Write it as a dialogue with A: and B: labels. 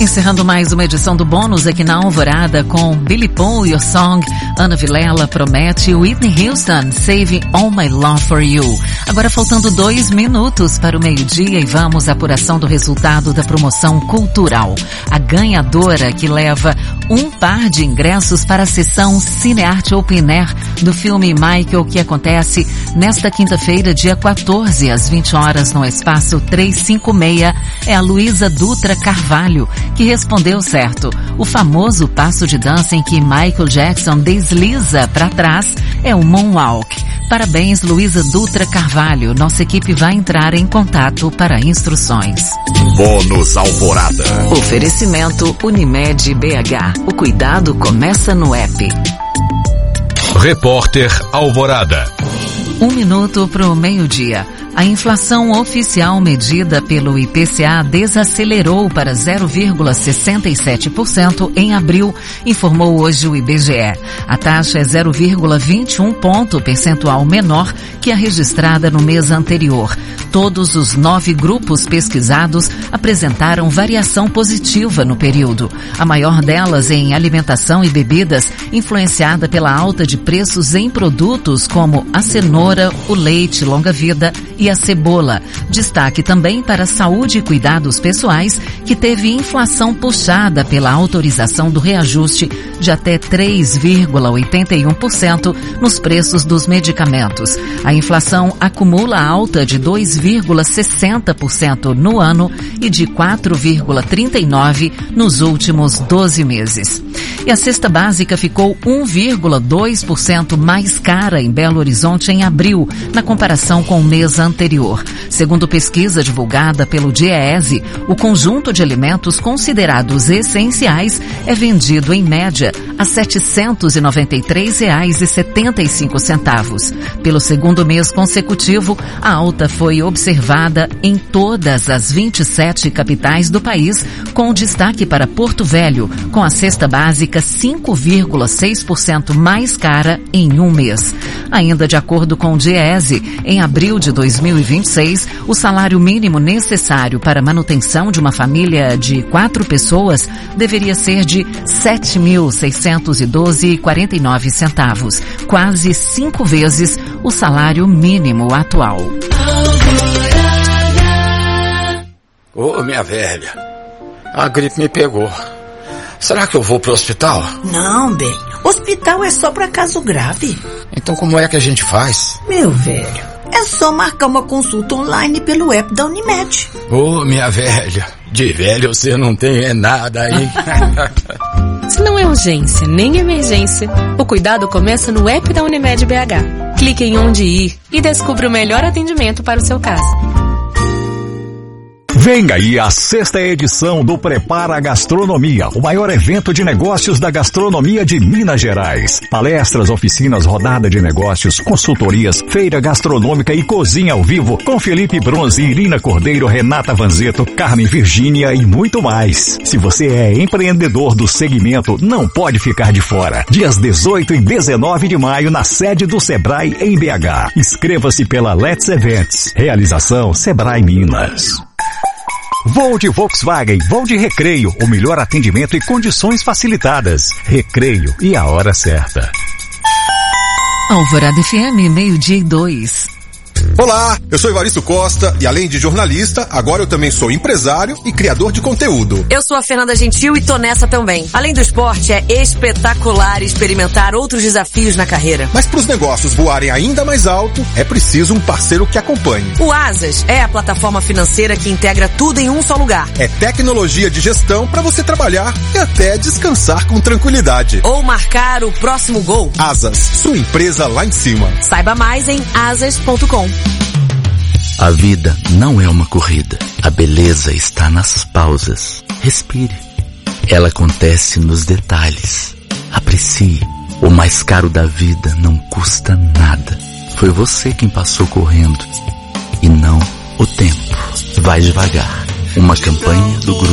A: Encerrando mais uma edição do Bônus aqui na Alvorada com Billy Paul, Your Song, Ana Vilela, Promete, Whitney Houston, Saving All My Love For You. Agora faltando 2 minutos para o meio-dia e vamos à apuração do resultado da promoção cultural. A ganhadora que leva um par de ingressos para a sessão Cinearte Open Air do filme Michael, que acontece nesta quinta-feira, dia 14, às 20 horas, no Espaço 356, é a Luísa Dutra Carvalho, que respondeu certo. O famoso passo de dança em que Michael Jackson desliza para trás é o Moonwalk. Parabéns, Luísa Dutra Carvalho. Nossa equipe vai entrar em contato para instruções.
B: Bônus Alvorada.
A: Oferecimento Unimed BH. O cuidado começa no app.
B: Repórter Alvorada.
A: 1 minuto para o meio-dia. A inflação oficial medida pelo IPCA desacelerou para 0,67% em abril, informou hoje o IBGE. A taxa é 0,21 ponto percentual menor que a registrada no mês anterior. Todos os 9 grupos pesquisados apresentaram variação positiva no período. A maior delas em alimentação e bebidas, influenciada pela alta de preços em produtos como a cenoura, o leite longa-vida e a cebola. Destaque também para a saúde e cuidados pessoais, que teve inflação puxada pela autorização do reajuste de até 3,81% nos preços dos medicamentos. A inflação acumula alta de 2,60% no ano e de 4,39% nos últimos 12 meses. E a cesta básica ficou 1,2% mais cara em Belo Horizonte em abril, na comparação com o mês anterior. Segundo pesquisa divulgada pelo DIEESE, o conjunto de alimentos considerados essenciais é vendido, em média, a R$ 793,75. Pelo segundo mês consecutivo, a alta foi observada em todas as 27 capitais do país, com destaque para Porto Velho, com a cesta básica 5,6% mais cara em um mês. Ainda de acordo com o DIEESE, em abril de 2026, o salário mínimo necessário para a manutenção de uma família de 4 pessoas deveria ser de R$ 7.612,49, quase 5 vezes o salário mínimo atual.
C: Ô, minha velha, a gripe me pegou. Será que eu vou pro hospital?
D: Não, bem. Hospital é só pra caso grave.
C: Então como é que a gente faz?
D: Meu velho, é só marcar uma consulta online pelo app da Unimed.
C: Ô, minha velha, de velho você não tem é nada, hein?
E: Se não é urgência nem emergência, o cuidado começa no app da Unimed BH. Clique em onde ir e descubra o melhor atendimento para o seu caso.
B: Vem aí a 6ª edição do Prepara Gastronomia, o maior evento de negócios da gastronomia de Minas Gerais. Palestras, oficinas, rodada de negócios, consultorias, feira gastronômica e cozinha ao vivo com Felipe Bronze, Irina Cordeiro, Renata Vanzeto, Carmen Virgínia e muito mais. Se você é empreendedor do segmento, não pode ficar de fora. Dias 18 e 19 de maio na sede do Sebrae em BH. Inscreva-se pela Let's Events. Realização Sebrae Minas. Voo de Volkswagen, voo de Recreio, o melhor atendimento e condições facilitadas. Recreio e a hora certa.
A: Alvorada FM, 12:02.
F: Olá, eu sou Evaristo Costa e além de jornalista, agora eu também sou empresário e criador de conteúdo.
G: Eu sou a Fernanda Gentil e tô nessa também. Além do esporte, é espetacular experimentar outros desafios na carreira.
F: Mas para os negócios voarem ainda mais alto, é preciso um parceiro que acompanhe.
G: O Asas é a plataforma financeira que integra tudo em um só lugar.
F: É tecnologia de gestão para você trabalhar e até descansar com tranquilidade.
G: Ou marcar o próximo gol.
F: Asas, sua empresa lá em cima.
G: Saiba mais em asas.com.
H: A vida não é uma corrida. A beleza está nas pausas. Respire. Ela acontece nos detalhes. Aprecie. O mais caro da vida não custa nada. Foi você quem passou correndo e não o tempo. Vai devagar. Uma campanha do grupo